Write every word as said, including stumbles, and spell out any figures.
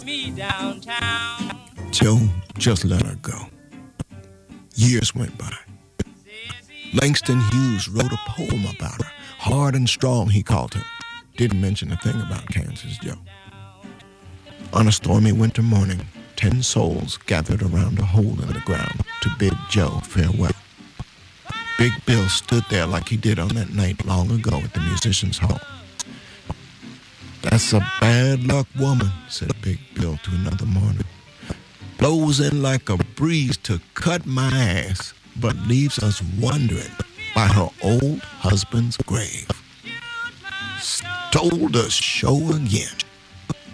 Me downtown. Joe just let her go. Years went by. Langston Hughes wrote a poem about her. Hard and strong, he called her. Didn't mention a thing about Kansas Joe. On a stormy winter morning, ten souls gathered around a hole in the ground to bid Joe farewell. Big Bill stood there like he did on that night long ago at the Musicians' Hall. "That's a bad luck woman," said Big Bill to another mourner. "Blows in like a breeze to cut my ass, but leaves us wondering by her old husband's grave. Stole the show again."